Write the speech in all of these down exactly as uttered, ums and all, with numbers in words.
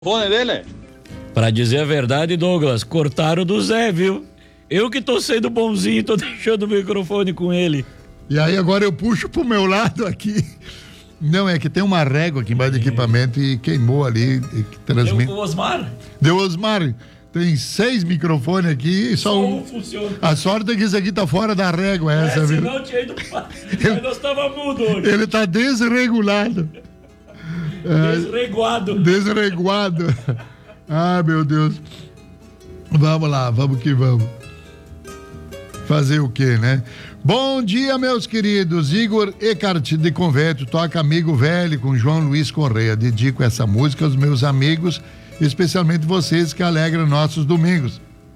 Fone dele? Pra dizer a verdade, Douglas, cortaram do Zé, viu? Eu que tô sendo bonzinho, tô deixando o microfone com ele. E aí agora eu puxo pro meu lado aqui. Não, é que tem uma régua aqui embaixo do equipamento e queimou ali. E transmite... Deu o Osmar. Deu Osmar. Tem seis microfones aqui e só, Só um. um funciona. A sorte é que isso aqui tá fora da régua, essa, É, viu? senão tinha ido pra... Mas nós tava mudo hoje. Ele tá desregulado. Desreguado. Desreguado. Ah, meu Deus. Vamos lá, vamos que vamos. Fazer o quê, né? Bom dia, meus queridos. Igor Eckhart de Convento toca Amigo Velho com João Luiz Correia. Dedico essa música aos meus amigos, especialmente vocês que alegram nossos domingos.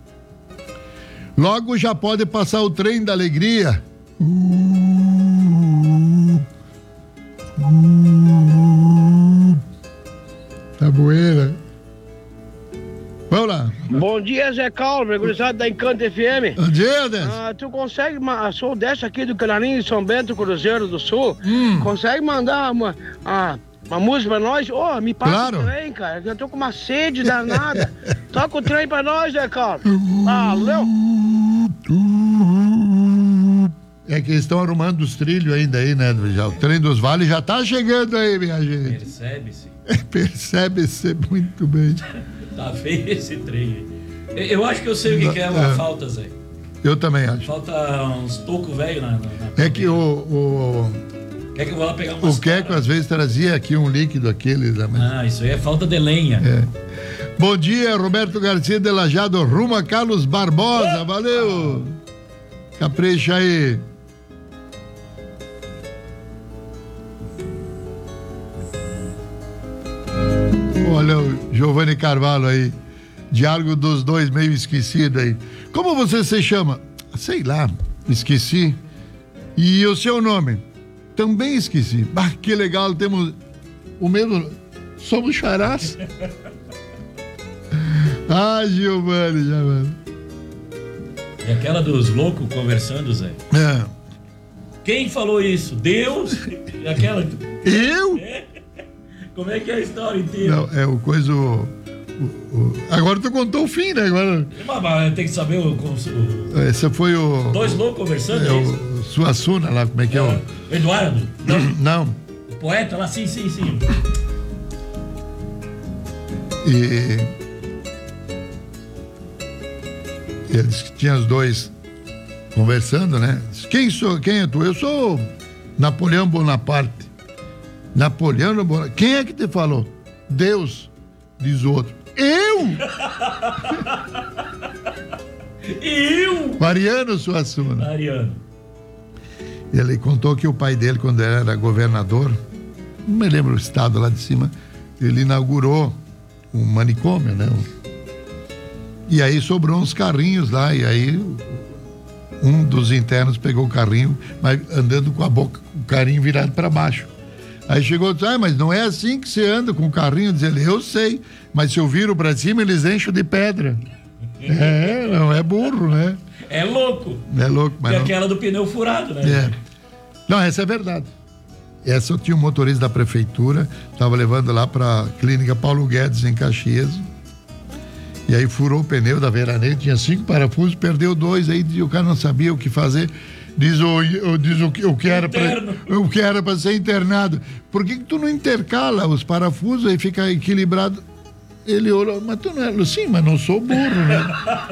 Logo já pode passar o trem da alegria. Uh, uh, Tabueira. Vamos lá. Bom dia, Zé Carlos, gurizada da Encanto F M. Bom dia, Décio. Ah, tu consegue, ma- sou dessa aqui do Canarinho de São Bento, Cruzeiro do Sul. Hum. Consegue mandar uma, ah, uma música pra nós? Ô, me passa Claro. o trem, cara. Eu tô com uma sede danada. Toca o trem pra nós, Zé Carlos. Valeu. É que eles estão arrumando os trilhos ainda aí, né? Já, o trem dos vales já tá chegando aí, minha gente. Percebe-se. Percebe-se muito bem. Tá feio esse trem aí. Eu acho que eu sei o que, que é uma É. falta, Zé. Eu também acho. Falta uns tocos velho na, na, na É que o, o, Quer que eu vou lá pegar uma o Queco às vezes trazia aqui um líquido aquele. Né? Ah, isso aí é falta de lenha. É. Bom dia, Roberto Garcia de Lajado, rumo a Carlos Barbosa. Valeu! Capricha aí. Olha o Giovanni Carvalho aí. Diálogo dos dois meio esquecido aí. Como você se chama? Sei lá, esqueci. E o seu nome? Também esqueci. Bah, que legal, temos o mesmo. Somos charás. Ah, Giovanni, Giovanni. É aquela dos loucos conversando, Zé. É. Quem falou isso? Deus? E aquela... Eu? Como é que é a história inteira? Não, é o coisa. O, o, o... Agora tu contou o fim, né? Agora. Mas, mas tem que saber o... o... Esse foi o. Dois loucos conversando, É é isso? o Suassuna lá, como é que é, É, o. o Eduardo? Não. Não. O poeta lá? Sim, sim, sim. E. Eles que tinham os dois conversando, né? Quem sou? Quem é tu? Eu sou Napoleão Bonaparte. Napoleão Bonaparte. Quem é que te falou? Deus, diz o outro. Eu? Eu? Mariano Suassuna. Ariano. Ele contou que o pai dele, quando ele era governador, não me lembro o estado lá de cima, ele inaugurou um manicômio, né? E aí sobrou uns carrinhos lá, e aí um dos internos pegou o carrinho, mas andando com a boca, o carrinho virado para baixo. Aí chegou e disse, ah, mas não é assim que você anda com o carrinho? Diz ele, eu sei, mas se eu viro para cima, eles enchem de pedra. É, não é burro, né? É louco. É louco, mas E não... aquela do pneu furado, né? É. Não, essa é verdade. Essa eu tinha um motorista da prefeitura, estava levando lá para a clínica Paulo Guedes, em Caxias. E aí furou o pneu da veraneira, tinha cinco parafusos, perdeu dois, aí o cara não sabia o que fazer. Diz o, o, diz o, que, o que era para o que era para ser internado. Por que, que tu não intercala os parafusos e fica equilibrado? Ele olhou, mas tu não é. Sim, mas não sou burro, né?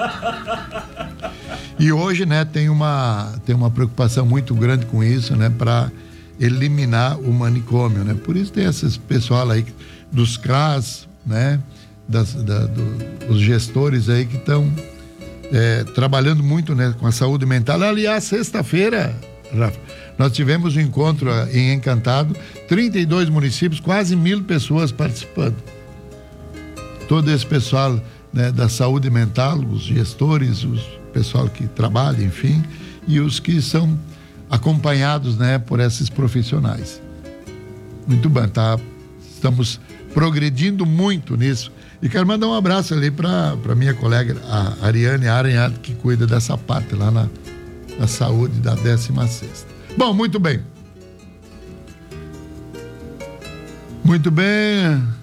E hoje, né, tem uma, tem uma preocupação muito grande com isso, né, para eliminar o manicômio, né? Por isso tem esses pessoal aí dos C R A S, né, das, da, do, os gestores aí que estão é, trabalhando muito, né, com a saúde mental. Aliás, sexta-feira, Rafa, nós tivemos um encontro em Encantado, trinta e dois municípios, quase mil pessoas participando. Todo esse pessoal, né, da saúde mental, os gestores, os pessoal que trabalha, enfim, e os que são acompanhados, né, por esses profissionais. Muito bem, tá? Estamos progredindo muito nisso. E quero mandar um abraço ali para para minha colega, a Ariane Aranhado, que cuida dessa parte lá na, na saúde da décima sexta. Bom, muito bem. Muito bem.